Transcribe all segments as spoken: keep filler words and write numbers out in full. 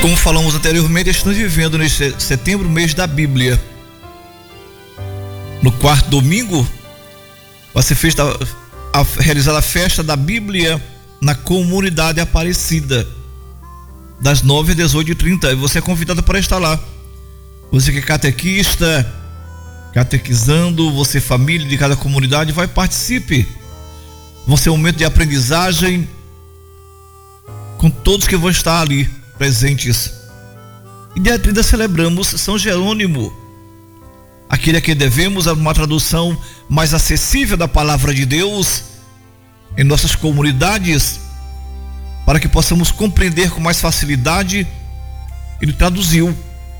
Como falamos anteriormente, estamos vivendo neste setembro, mês da Bíblia. No quarto domingo, vai ser feita a, a, realizada a festa da Bíblia na comunidade Aparecida, das nove às dezoito e trinta. E você é convidado para estar lá. Você que é catequista, catequizando, você família de cada comunidade, vai, participe. Vai ser um momento de aprendizagem com todos que vão estar ali presentes. E dia trinta celebramos São Jerônimo, aquele a quem devemos uma tradução mais acessível da palavra de Deus em nossas comunidades, para que possamos compreender com mais facilidade. Ele traduziu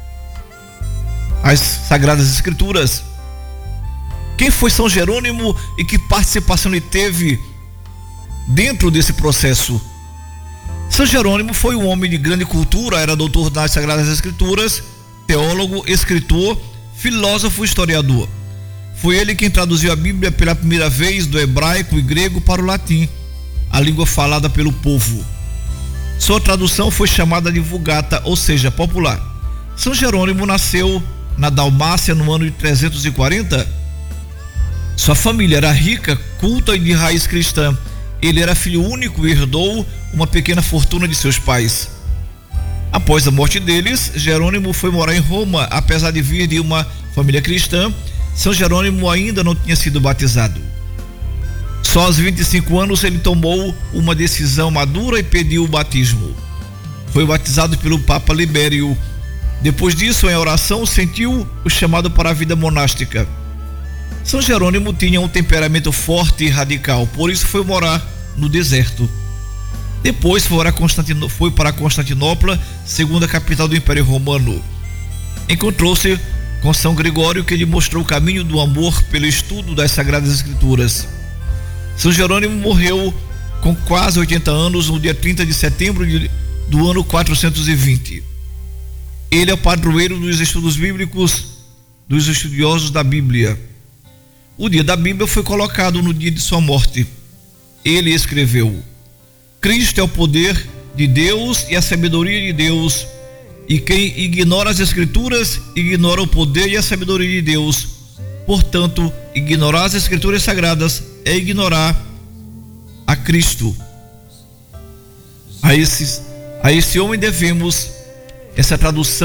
as Sagradas Escrituras. Quem foi São Jerônimo e que participação ele teve dentro desse processo? São Jerônimo foi um homem de grande cultura, era doutor das Sagradas Escrituras, teólogo, escritor, filósofo e historiador. Foi ele quem traduziu a Bíblia pela primeira vez do hebraico e grego para o latim, a língua falada pelo povo. Sua tradução foi chamada de Vulgata, ou seja, popular. São Jerônimo nasceu na Dalmácia no ano de trezentos e quarenta. Sua família era rica, culta e de raiz cristã. Ele era filho único e herdou uma pequena fortuna de seus pais. Após a morte deles, Jerônimo foi morar em Roma. Apesar de vir de uma família cristã, São Jerônimo ainda não tinha sido batizado. Só aos vinte e cinco anos ele tomou uma decisão madura e pediu o batismo. Foi batizado pelo Papa Libério. Depois disso, em oração, sentiu o chamado para a vida monástica. São Jerônimo tinha um temperamento forte e radical, por isso foi morar no deserto. Depois foi para, Constantino, foi para Constantinopla, segunda capital do Império Romano. Encontrou-se com São Gregório, que lhe mostrou o caminho do amor pelo estudo das Sagradas Escrituras. São Jerônimo morreu com quase oitenta anos no dia trinta de setembro de, do ano quatrocentos e vinte. Ele é o padroeiro dos estudos bíblicos, dos estudiosos da Bíblia. O dia da Bíblia foi colocado no dia de sua morte. Ele escreveu: Cristo é o poder de Deus e a sabedoria de Deus, e quem ignora as Escrituras ignora o poder e a sabedoria de Deus. Portanto, ignorar as Escrituras sagradas é ignorar a Cristo. A esse, a esse homem devemos essa tradução